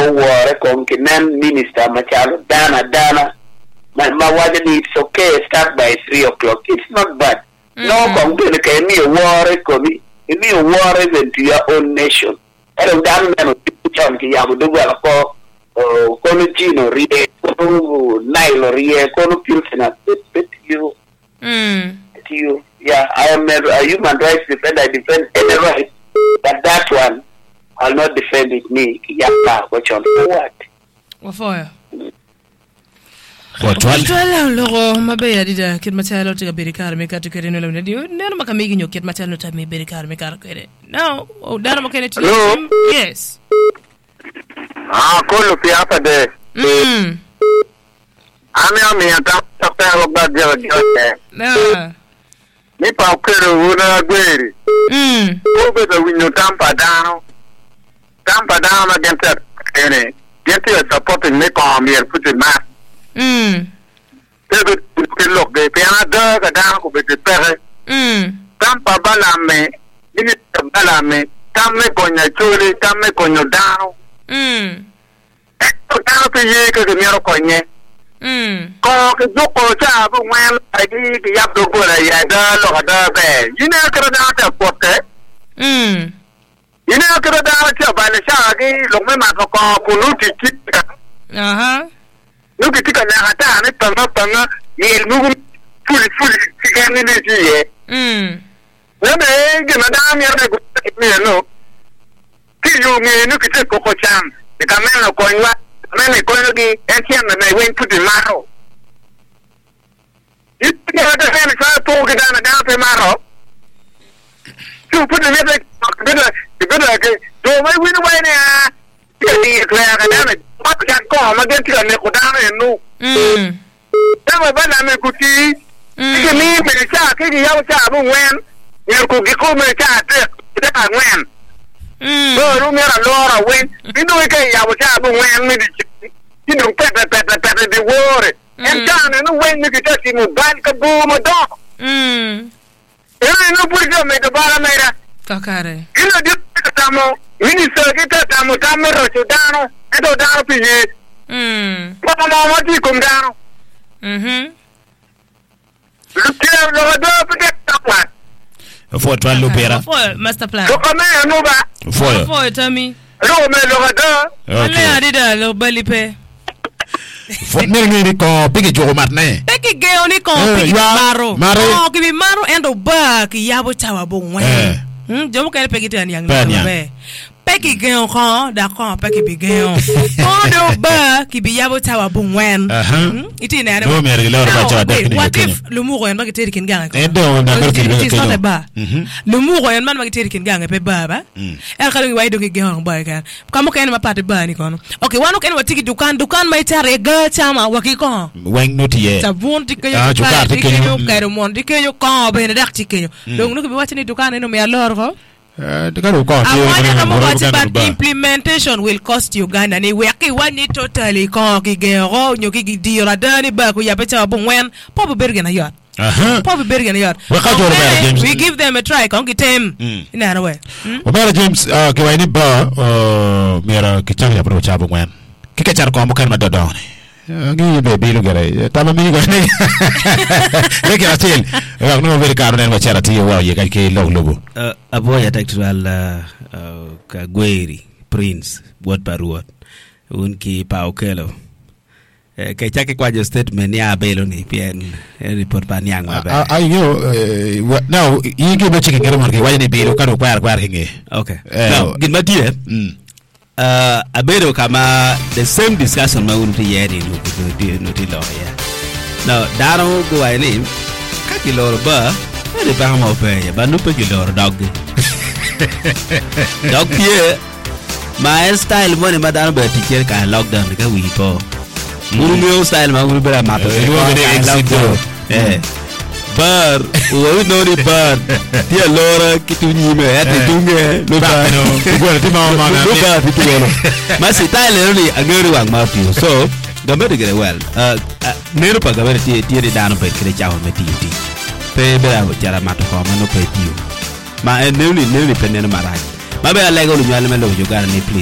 war ko kinan minister machalo dana my wife it's okay start by 3 o'clock. It's not bad. No kong pele kay mi war ko mi war into your own nation. Pero dan men chon ki yabu do wala ko no chino rie ko nailo rie ko no pilsena bit you. You yeah, I am a human rights defender. I defend any right, but that one I'll not defend it. Me yeah, watch on what? What for? Twala logo mabeya dida kid matalo to berikar me katu kere no le dio neno makamigi nyo kid matalo to me berikar me kar kere now o dara makene to yes kolo fi hapa de ami ata tapelo badja na mi pa kero una gweri o be do winyo tampa down against ene get you supporting me come here put it ma Pero look, the piano ga down ko be pere. Tampa balame, ini balame, tamme konya churi, tamme konyo down. Down pe ye ke mi ro konye. Ko ke joko cha bu wen ai ki yap do ko ya da lo da be. Ina kra da ta pote. Ina kra da cha ba le sha ki lo me ma ko pulu ti ti. Look at the Nahata, Panga, you'll move fully chicken ye. No, Madame, no. Kill you may look at the Coco Cham, the Camano Coinwa, Many Coinogi, and Cham, and I went to the Maro. You get the hand talking down a down to Maro. To put the better, so I win away there. What can come against you and Kodana no? Tell me, Kuti. You can leave the chat, you have a child when you could get home a chat. When no, you a lot of when you know, you have a child when you don't pet the war and down and when you can just him back a boom a dog. You know, put your make a barometer. Kakare. You know, this Minister kita tamu ro dano edo dano pije mama ti kum dano Lukia lo do pije tapwa fo to lupera fo master plan ko me no ba fo tami lo me lo do ale adida lo balipe fo ngi ko pige jogo matne pege ge oni ko pige maro ko ki maro endo ba ki yabo chawa bo ngwe jomo kale pege tan yang be Peki gen kon d'accord peki bi gen on ba ki bi yabo tawa bungwen iti na no me regla ba cha da what if le muro en ba ki teri kin gang ko do na ko ki ba le muro en man ba ki teri kin gang pe baba el khalu way do ki gen ba kan kamo ken ma pati ba ni kono okay wano ken wa tiki dukan mai tare ga chama wa ki kon wen notiye sabun tikayo tikayo kairo mon tikayo ko be na dak tikayo donc no ko bi watini dukan no me alor ko implementation will cost Uganda ni weki wani totally ko kigero nyoki dira dani ba ku yabecha bungwen popo bergen ayot popo bergen ayot we give them a try kon kitem ina na we Obara James ke wani ba mera kichang ya pro cha bungwen kikachar ko mo kan madodon ngi be bilu gere tama mi gone leki atil no ver karo nen wacharati wa ye kai logo aboya tactual ka gweri prince what paruot unki paukelo kai chake kwa jo statement ya belo ni pien report ban yang ma ba ayo now yigi be chike ngere marke wajani belo kado kwar hinge okay now gimati abedo kama the same discussion ma unti yeri no ti lawyer now daro go ani kaki lor ba ere ba mo pe ba no pe lor dog ye my style money ma daro ba teacher ka lockdown ka wi po muru style ma muru bra ma to bar we no ni bar dia lora kitunyi me ate dunge lo ba no gora ti mama lo ba ti gora ma si tale ni agere wang ma piu so gambe de gere well nero pa gambe ti di dano pe kre chao me ti pe bera ho jara ma to ko ma no pe piu ma ne ni pe ne ma ra ma be alego lu nyale me lo jogara ni